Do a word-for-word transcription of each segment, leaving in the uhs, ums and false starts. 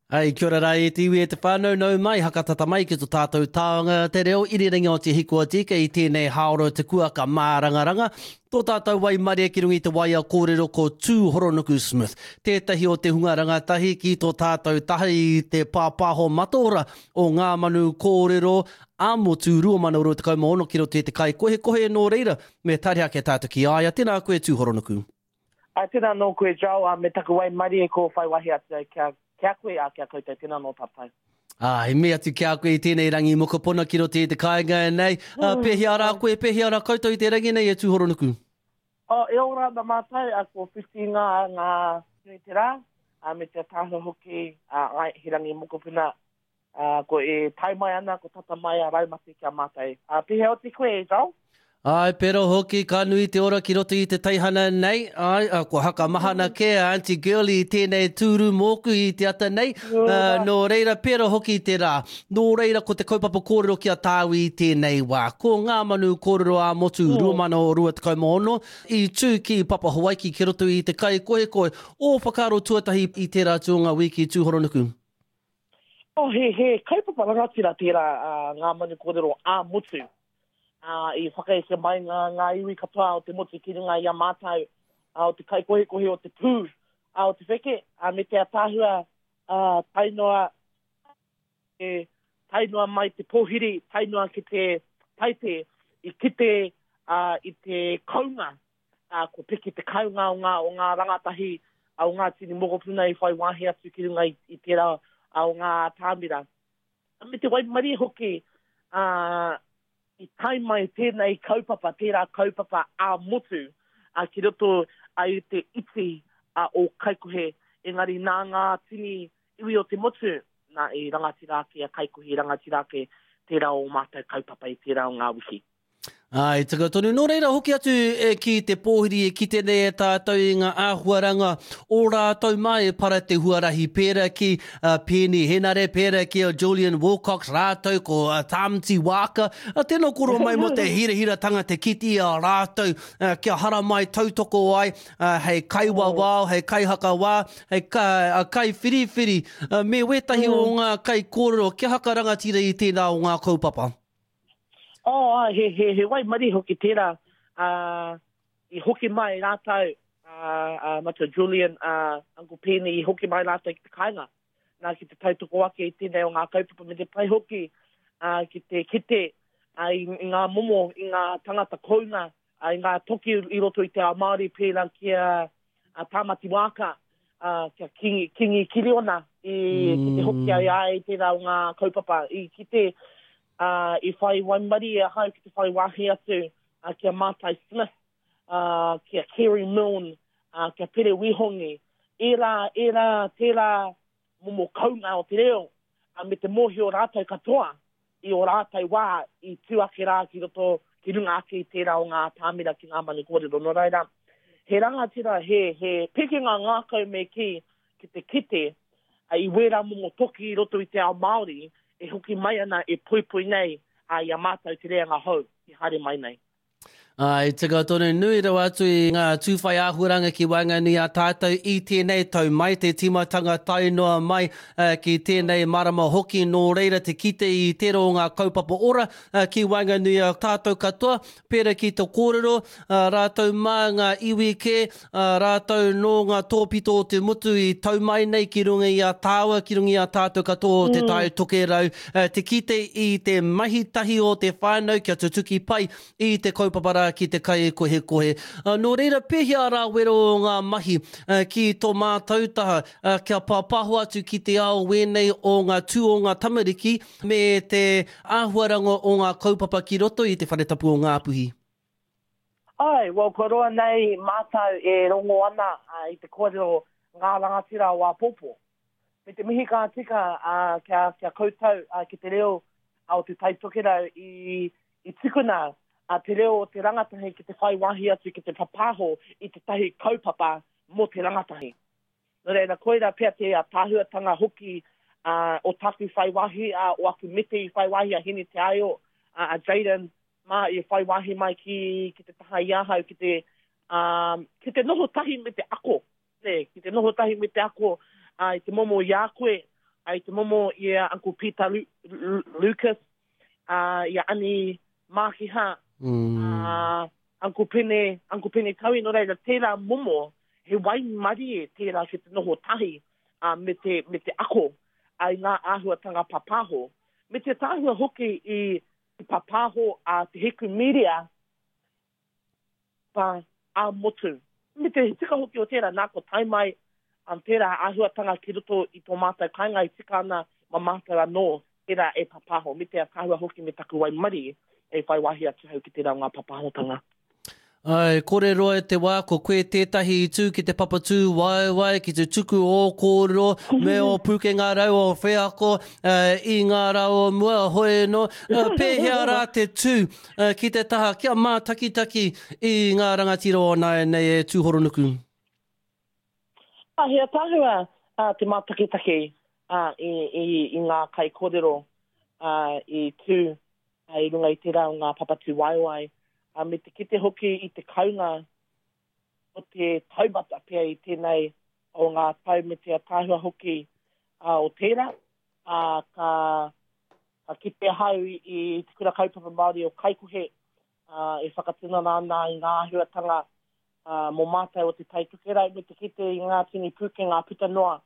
Ai, kia ora rai e tiwi e te whānau nau mai, hakatata mai ki tō tātou tāonga te reo, iriringa o te hikua tika i tēnei haoro te kuaka mārangaranga. Tō tātou wai maria ki rungi te wai a kōrero ko Tū Horonuku Smith. Tētahi o te hunga rangatahi ki tō tātou tahi i te pāpāho matora o ngā manu kōrero a motu rua mana uro te kaumaono ki roto e te kai kohe kohe nō reira. Me tariha ke tātou ki aia, tēnā koe Tū Horonuku. A tēnā nō koe jau, a me taku wai maria ko whai wahi atu kia Kia koe a kia koutou, tēnā nō tātai. Ah, he mea tu kia koe i tēnei rangi mokopona ki roto e te kāinga nei. Uh, pehi ara koe, pehi ara koutou i te rangi nei e Tū Horonuku. O, e ora na mātai, a ko whiti ngā ngā tui te rā, a me te tāho hoki, a ngai he rangi mokopuna, a ko e tai mai ana, ko tata mai a raumati kia mātai. A pehi o te koe e jau? Ai, pero hoki ka nui te ora ki roto i te taihana nei. Ai, a, ko haka mahana ke a Auntie Girlie i tēnei tūru mōku i te ata nei. Uh, nō reira, pero hoki te rā. Nō reira, ko te kaupapa kōrero kia tāu i tēnei wā. Ko ngā manu kōrero a motu mm. rua mana o rua te kaumaono. I tū ki Papa Hawaii ki roto i te kai koe koe. O whakaro tuatahi i te rātua wiki Tū Horonuku. Oh, he, he, kaupapa rangatira tērā uh, ngā manu kōrero a motu. Uh, I whakaeke mai ngā, ngā iwi katoa o te motu ki runga i a mātau, uh, o te kai kohe kohe o te pū, uh, o te wheke, uh, me te atahua uh, tainoa, e, tainoa mai te pōhiri, tainoa ki te taite, i kite uh, i te kaunga, uh, ko piki te kaunga o ngā, o ngā rangatahi, uh, o ngā tini mokopuna i whai wāhi atu ki runga i, i tērā uh, o ngā tāmira. Uh, me te waimari hoki, uh, i tai mai tēnei kaupapa, tērā kaupapa a motu, a ki roto a i te iti a o kaikohe, engari nā ngā tini iwi o te motu, nā i rangatirake a kaikohe rangatirake tērā o mātou kaupapa i tērā o ngā wiki. Ai, taka tonu. Nō reira, hoki atu e, ki te pōhiri e ki te ne e tātou i ngā āhuaranga o rātou mai para te huarahi pēra ki uh, Penny Henare, pēra ki o Julian Wilcox, rātou ko uh, Tamati Waka. Uh, tēnā koro mai mo te hira tanga te kiti a rātou uh, kia hara mai tautoko ai, uh, hei kaiwa wā, hei kaihaka wā, hei ka, uh, kai whiriwhiri. Uh, me wetahi mm. o ngā kai kōrero, kia haka rangatira i tēnā o ngā kaupapa. Oh, uh, he, he, he wai mari hoki tērā, uh, i hoki mai rātou, uh, uh, mata Julian, uh, Uncle Penny, i hoki mai rātou ki te kāinga. Nā ki te tautoko ake i tēnei o ngā kaupapa me te pai hoki, uh, ki te kite, uh, i, i ngā momo, i ngā tangata kounga, uh, i ngā toki i roto i te a Māori pēra ki a uh, Tamati Waka, uh, kia kingi, kingi Kiriona, i mm. ki te hoki ai ai tērā o ngā kaupapa, i ki te Uh, I whai waimari a hau ki te whai wahi atu, uh, kia Mātai Smith, uh, kia Kerry Milne, uh, kia Pere Wihongi. Era, era, tērā momo kaunga o te reo, uh, me te mohi o rātou katoa, i o rātou wā, i tuake rā ki roto, ki runga ake i tērā o ngā tāmira ki ngā manu kōrero. No reira, he rangatira, he, he pekinga ngākau me ki, ki te kite, uh, i wera momo toki i roto i te ao Māori, e hoki mai ana e pui pui nei a ia mātou te rea ngā hau i hare mai nei. Ai, tika tonu nui rawa atu i ngā tūwhai āhuaranga ki Waingani a tātou i tēnei tau mai, te timatanga tainoa mai uh, ki tēnei marama hoki nō reira te kite i tero o ngā kaupapa ora uh, ki Waingani a tātou katoa, pēra ki te kōrero, uh, rātou mā ngā iwi ke, uh, rātou no ngā tōpito o te mutu i tau mai nei ki runga i a tāua, ki runga i a tātou katoa o te mm. tai toke rau, uh, te kite i te mahitahi o te whānau kia tutuki pai i te kaupapara ki te kai kohe kohe. Uh, nō reira, pehi ara wero o ngā mahi uh, ki tō mātautaha uh, kia pāpaho atu ki te ao wenei o ngā tū o ngā tamariki me te āhuaranga o ngā kaupapa ki roto i te whanetapu o ngā puhi. Ai, well, ko roa nei mātau e rongo ana uh, i te kōrero ngā rangatira o a popo. Me te mihi kā tika uh, kia, kia koutou uh, ki te reo au te taitokera i, i tukuna a te reo o te rangatahi ki te whai wahi atu ki te papaho i te tahi kaupapa mo te rangatahi. Nō reira, koera pia te a tāhuatanga hoki uh, o taku whai wahi, uh, o aku mete i whai wahi a hini te aio, uh, a Jaden, mā i whai wahi mai ki, ki te taha iahau, ki te, um, ki te noho tahi me te ako. Ne, ki te noho tahi me te ako, uh, i te momo i a koe, ai te momo i a Uncle Peter Lu Lu Lucas, uh, i a ani Makiha, Mm. uh, Uncle Pene, Uncle Pene Taui, no reira, tērā momo, he wai mari e tērā ke te noho tahi, uh, me, te, me te ako, ai ngā āhuatanga papaho. Me te tāhua hoki i, i papaho a te heku media, pa a motu. Me te tika hoki o tērā nā ko taimai, am tērā āhuatanga ki roto i tō mātai kainga i tika ana ma mātai anō, tērā e papaho. Me te tāhua hoki me taku wai mari, e whai wahi atu hau ki tērā ngā papahotanga. Ai, kore roa e te wā, ko koe tētahi i tū ki te papatū wai wai, ki te tuku o kōrero, me o puke ngā rau o wheako, uh, i ngā rau o mua hoi no, uh, pēhea rā te tū uh, ki te taha, kia mā taki-taki i ngā rangatira o nai nei e tūhoronuku. Ah, hea tāhua uh, te mā taki-taki uh, i, i, i ngā kai kōrero uh, i tū, uh, i runga i te rau ngā papatū wai wai. Uh, me te kite hoki i te kaunga o te taubata pia i tēnei o ngā tau me te tāhua hoki uh, o tērā. Uh, ka, ka kite hau i te kura kaupapa Māori o Kaikohe uh, e whakatina nāna i ngā ahuatanga uh, mō mātai o te taitukera me te kite i ngā tini pūke ngā puta noa.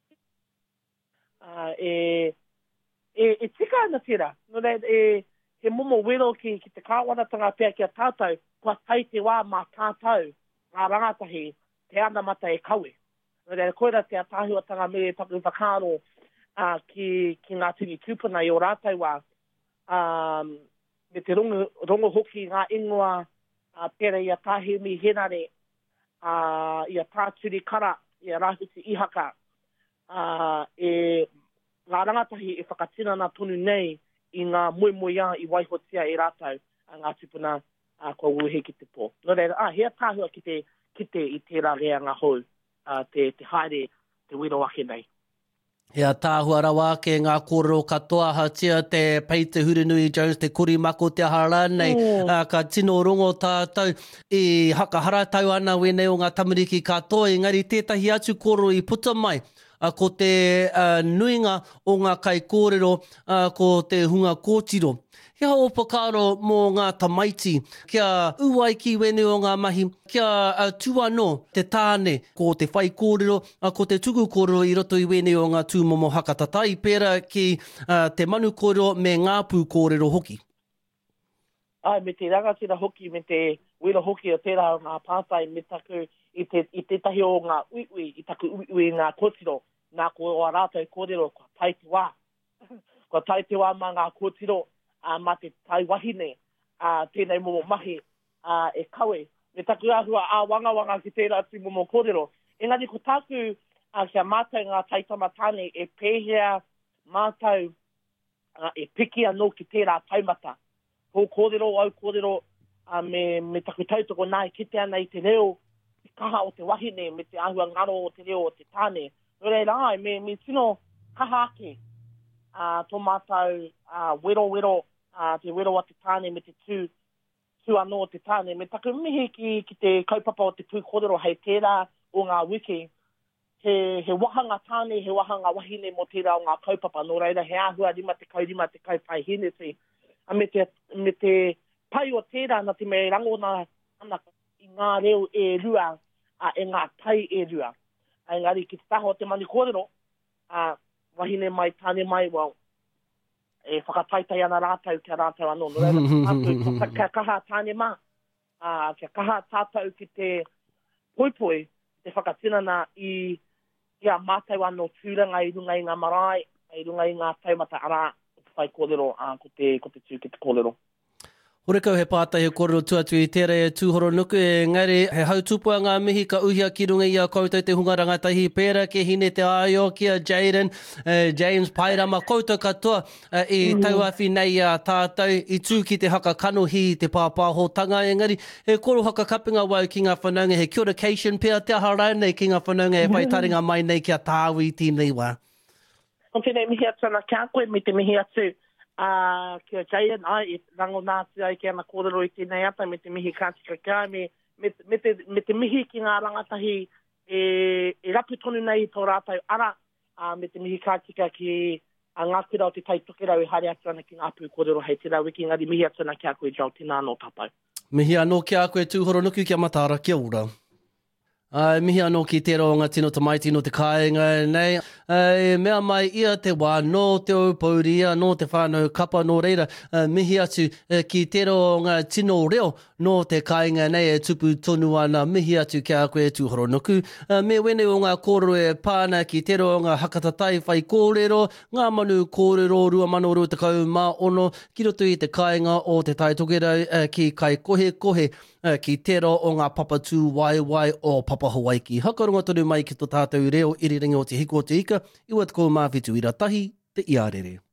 Uh, e, e, e tika ana tērā. No rei, e he momo wero ki, ki te kāwanatanga pia ki a tātou, kua tai te wā mā tātou, ngā rangatahi, te ana mata e kaue. No reira, koera te atahuatanga me taku whakaro uh, ki, ki ngā tini tūpuna i o rātai wā, um, me te rongo, rongo hoki ngā ingoa, uh, pera i a tāhemi henare, uh, i a tāturi kara, i a rāhuti ihaka, uh, e ngā rangatahi e whakatina nā tonu nei, i ngā moemoia i waihotia e rātau a ngā tupuna a kua uhe ki te pō. No reira, ah, hea tāhua ki te, ki te i tērā rea ngā hou, uh, te, te haere, te wero ake nei. Hea tāhua rawa ke ngā kōrero katoa hatia te Peter Hurinui Jones, te kurimako te hara nei, mm. uh, ka tino rongo tātou i hakahara tau ana wenei o ngā tamariki katoa, engari tētahi atu kōrero i puta mai, Uh, ko te uh, nuinga o ngā kai kōrero, uh, ko te hunga kōtiro. Hea o pakaro mō ngā tamaiti, kia uai ki wene o ngā mahi, kia uh, tuano te tāne ko te whai kōrero, uh, ko te tuku kōrero i roto i wene o ngā tūmomo hakatatai, pera ki uh, te manu kōrero me ngā pū kōrero hoki. Ai, me te rangatira hoki, me te wera hoki o tērā o ngā pātai, me taku i te, i te tahi o ngā uiui, i taku uiui ngā kōtiro, nā ko o rātou kōrero, kua tai te wā. Kua tai te wā mā ngā kōtiro, uh, mā te tai wahine, uh, tēnei momo mahi, uh, e kawe. Me taku ahua a wanga wanga ki tērā tu momo kōrero. Engari ko tāku, uh, kia mātou ngā tai tamatane, e pēhea mātou, uh, e piki anō ki tērā taumata. Ko kōrero, au kōrero, uh, me, me taku tautoko nai kite ana i te reo, te kaha o te wahine, me te ahua ngaro o te reo o te tāne. No reira ai, me, me tino kaha ake uh, tō mātou uh, wero wero, uh, te wero a te tāne me te tū, tū anō o te tāne. Me taku mihi ki, ki te kaupapa o te pū kōrero hei tērā o ngā wiki. He, he wahanga tāne, he wahanga wahine mo tērā o ngā kaupapa. No reira, he ahua rima te kaurima te kaupai henesi. A me te, me te pai o tērā na te me rangona ana i ngā reo e rua, uh, e ngā tai e rua. Engari, ki te taho o te mani kōrero, uh, wahine mai, tāne mai, well, e whakataitai ana rātau kia rātau anō. No reira, kia kaha tāne mā, uh, kia kaha tātau ki te poipoi, te whakatinana i ia mātau anō tūranga i runga i ngā marae, i runga i ngā taumata ara, o te whai kōrero, uh, ko te, ko te tū ki te kōrero. Horekau he pātai he kōrero tuatu i tērā e tūhoronuku, e ngari he hautupua ngā mihi ka uhia ki runga i a koutou te hunga rangatahi pēra ke hine te aio kia Jaden, uh, James Pairama, koutou katoa uh, i mm. tauawhi nei a tātou i tū ki te haka kanohi te pāpāhotanga, e ngari he koro haka kapinga wau ki ngā whanaunga, he kia ora cation pia te ahara nei ki ngā whanaunga, e whaitaringa mai nei kia tāwi i tēnei wā. O tēnei mihi atu ana kia koe me te mihi atu. Uh, kia Jaden, ai, e rango nātu ai ki ana kōrero i tēnei ata, me te mihi kātika kia, me, me, me, te, me te mihi ki ngā rangatahi e, e rapu tonu nei tō rātou ara a me te mihi kātika ki a ngā kura o te taitoke rau e hare atu ana ki ngā pū kōrero hei te rau e ki ngari mihi atu ana ki a koe jau tina anō tāpau. Mihi anō ki a koe tūhoro nuku ki a Matara, kia ora. Uh, mihi anō ki te ronga tino te mai tino te kāinga nei. Uh, mea mai ia te wā no te opauria, no te whānau kapa no reira. Uh, mihi atu uh, ki te ronga tino reo no te kāinga nei e tupu tonu ana. Mihi atu ki a koe tūhoro nuku. Uh, me wene o ngā kōrero e pāna ki te ronga hakatatai whai kōrero. Ngā manu kōrero rua mano rua te kau mā ono. Ki roto i te kāinga o te taitokerau uh, ki kai kohe kohe. Uh, ki tero o ngā papatū waiwai o Papa Hawaii. Hakaronga tonu mai ki tō tātou reo iriringa o te hiko o te ika. Iwa te kou mawhitu i ratahi, te iarere.